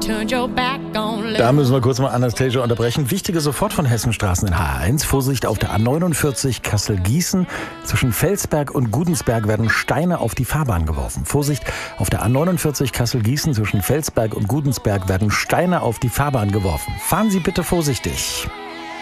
Da müssen wir kurz mal Anastasia unterbrechen. Wichtige sofort von Hessenstraßen in H1. Vorsicht auf der A49 Kassel-Gießen. Zwischen Felsberg und Gudensberg werden Steine auf die Fahrbahn geworfen. Vorsicht auf der A49 Kassel-Gießen. Zwischen Felsberg und Gudensberg werden Steine auf die Fahrbahn geworfen. Fahren Sie bitte vorsichtig.